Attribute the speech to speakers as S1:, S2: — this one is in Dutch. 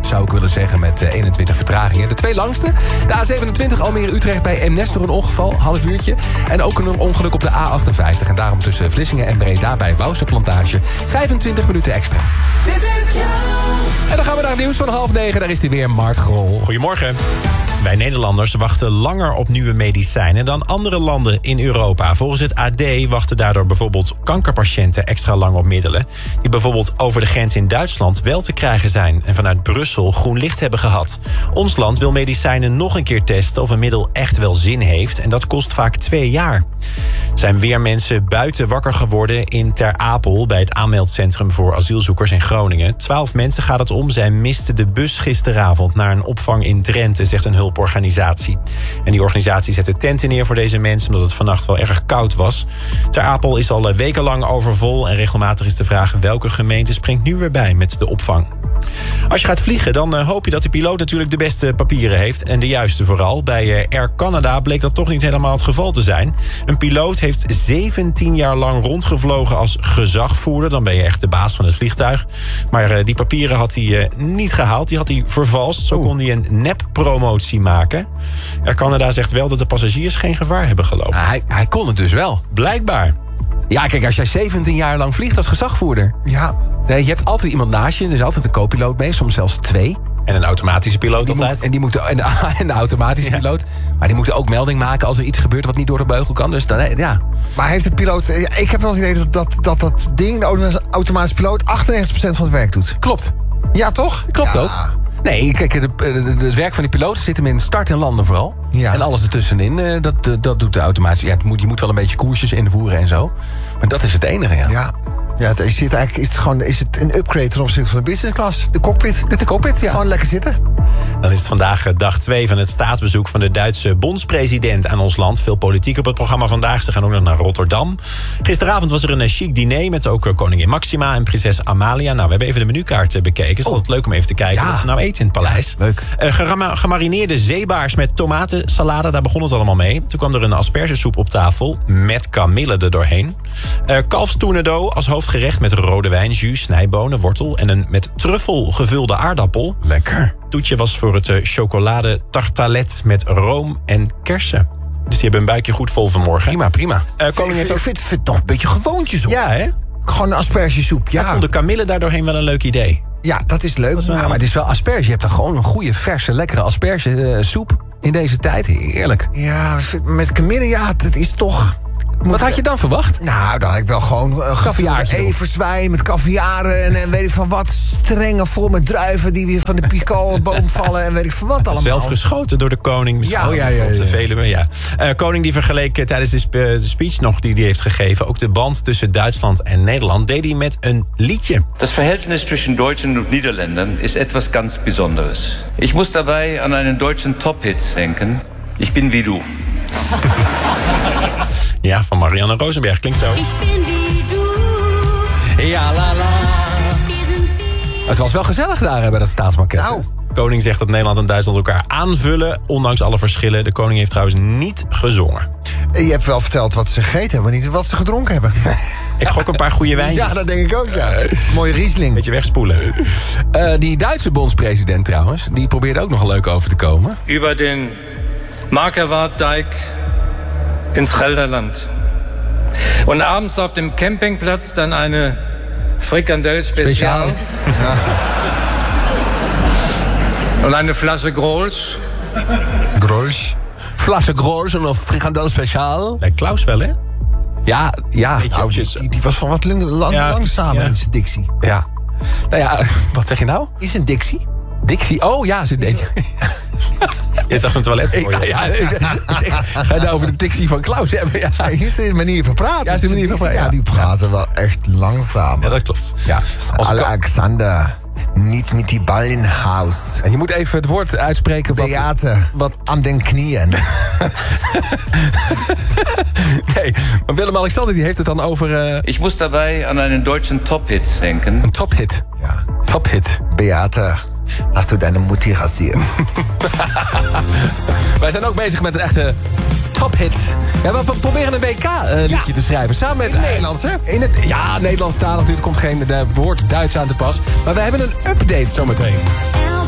S1: zou ik willen zeggen, met 21 vertragingen. De 2 langste. De A27 Almere-Utrecht bij Eemnes door een ongeval, half uurtje. En ook een ongeluk op de A58. En daarom tussen Vlissingen en Breda bij Wouwse-Plantage 25 minuten extra. En dan gaan we naar het nieuws van 8:30. Daar is hij weer, Mart Grol.
S2: Goedemorgen. Wij Nederlanders wachten langer op nieuwe medicijnen dan andere landen in Europa. Volgens het AD wachten daardoor bijvoorbeeld kankerpatiënten extra lang op middelen, die bijvoorbeeld over de grens in Duitsland wel te krijgen zijn en vanuit Brussel groen licht hebben gehad. Ons land wil medicijnen nog een keer testen of een middel echt wel zin heeft en dat kost vaak 2 jaar. Er zijn weer mensen buiten wakker geworden in Ter Apel bij het aanmeldcentrum voor asielzoekers in Groningen. 12 mensen gaat het om. Zij misten de bus gisteravond naar een opvang in Drenthe, zegt een hulporganisatie. En die organisatie zette tenten neer voor deze mensen omdat het vannacht wel erg koud was. Ter Apel is al wekenlang overvol en regelmatig is de vraag welke gemeente springt nu weer bij met de opvang. Als je gaat vliegen, dan hoop je dat de piloot natuurlijk de beste papieren heeft en de juiste vooral. Bij Air Canada bleek dat toch niet helemaal het geval te zijn. Een piloot heeft 17 jaar lang rondgevlogen als gezagvoerder. Dan ben je echt de baas van het vliegtuig. Maar die papieren had hij niet gehaald. Die had hij vervalst. Zo kon hij een nep-promotie maken. Air Canada zegt wel dat de passagiers geen gevaar hebben gelopen.
S1: Hij kon het dus wel.
S2: Blijkbaar.
S1: Ja, kijk, als jij 17 jaar lang vliegt als gezagvoerder.
S3: Ja.
S1: Nee, je hebt altijd iemand naast je. Er is altijd een co-piloot mee, soms zelfs 2.
S2: En een automatische piloot altijd.
S1: En de automatische piloot. Maar die moeten ook melding maken als er iets gebeurt wat niet door de beugel kan. Dus dan, ja.
S3: Maar heeft de piloot... Ik heb wel het idee dat ding, de automatische piloot, 98% van het werk doet.
S1: Klopt.
S3: Ja, toch?
S1: Klopt ook. Nee, kijk, het werk van die piloten zit hem in start en landen vooral.
S3: Ja.
S1: En alles ertussenin, dat doet de automatische. Ja, je moet wel een beetje koersjes invoeren en zo. Maar dat is het enige, ja.
S3: Ja, is het een upgrade ten opzichte van de business class? De cockpit?
S1: De cockpit, ja.
S3: Gewoon lekker zitten.
S2: Dan is het vandaag dag 2 van het staatsbezoek van de Duitse bondspresident aan ons land. Veel politiek op het programma vandaag. Ze gaan ook nog naar Rotterdam. Gisteravond was er een chic diner met ook koningin Maxima en prinses Amalia. Nou, we hebben even de menukaart bekeken. Het is altijd leuk om even te kijken wat ze nou eten in het paleis.
S1: Ja, leuk.
S2: Gemarineerde zeebaars met tomatensalade, daar begon het allemaal mee. Toen kwam er een aspergesoep op tafel met kamille er doorheen. Kalfstournedos als hoofdgerecht met rode wijn, jus, snijbonen, wortel en een met truffel gevulde aardappel.
S1: Lekker.
S2: Toetje was voor het chocolade tartalet met room en kersen. Dus die hebben een buikje goed vol vanmorgen.
S1: Prima.
S3: Ik vind het toch een beetje gewoontjes op.
S2: Ja, hè?
S3: Gewoon een aspergesoep, ja.
S2: Ik vond de kamille daar doorheen wel een leuk idee.
S3: Ja, dat is leuk.
S1: Maar het is wel asperge. Je hebt dan gewoon een goede, verse, lekkere aspergesoep in deze tijd. Heerlijk.
S3: Ja, met kamille, ja, dat is toch...
S1: Wat had je dan verwacht?
S3: Nou, dan had ik wel gewoon
S1: Caviaartje
S3: everzwijn met caviaren en weet ik van wat. Strengen vol met druiven die weer van de picalboom vallen en weet ik van wat allemaal.
S2: Zelf geschoten door de koning. Misschien op de Veluwe, ja. Koning die vergeleek tijdens de speech nog die hij heeft gegeven, ook de band tussen Duitsland en Nederland, deed hij met een liedje.
S4: Das Verhältnis zwischen Deutschen und Niederländern ist etwas ganz Besonderes. Ich muss dabei an einen deutschen Top-Hit denken. Ich bin wie du.
S2: Ja, van Marianne Rosenberg. Klinkt zo.
S5: Ich bin wie du.
S1: Ja, la la. Het was wel gezellig daar bij dat staatsbanket.
S3: Nou.
S2: Koning zegt dat Nederland en Duitsland elkaar aanvullen, ondanks alle verschillen. De koning heeft trouwens niet gezongen.
S3: Je hebt wel verteld wat ze gegeten hebben, maar niet wat ze gedronken hebben.
S2: Ik gok een paar goede wijntjes.
S3: Ja, dat denk ik ook, ja. Mooie Riesling.
S2: Beetje wegspoelen.
S1: Die Duitse bondspresident trouwens, die probeerde ook nog leuk over te komen.
S6: Über den Markerwartdijk ins Gelderland. Und abends auf dem Campingplatz dann eine Frikandel Spezial.
S3: Ja.
S6: Und eine Flasche Grolsch.
S3: Grolsch.
S1: Flasje Grolsch en of frikandel speciaal.
S2: Lijkt Klaus wel, hè?
S1: Ja.
S3: Nou, die was van wat langzamer in zijn dictie.
S1: Ja. Nou ja, wat zeg je nou?
S3: Is een dictie?
S1: Dictie? Oh ja, ze denkt.
S2: Je zag een toilet voor je.
S1: Ga je nou over de dictie van Klaus hebben? Ja.
S3: Hier is de manier van praten.
S1: Ja, is de manier van praten.
S3: Ja, die praten wel echt langzaam.
S2: Ja, dat klopt. Ja.
S3: Alexander, niet met die bal in huis.
S1: En je moet even het woord uitspreken.
S3: Beate,
S1: wat
S3: aan den knieën.
S1: Nee, maar Willem-Alexander die heeft het dan over...
S4: Ich muss dabei an einen deutschen Top-Hit denken.
S1: Een tophit.
S3: Ja.
S1: Tophit.
S3: Beate, hast du deine Mutti rasiert?
S1: Wij zijn ook bezig met een echte tophit. Ja, we proberen een WK-liedje te schrijven. Samen met,
S3: in het Nederlands, hè?
S1: Ja, Nederlands taal natuurlijk. Er komt geen woord Duits aan te pas. Maar we hebben een update zometeen.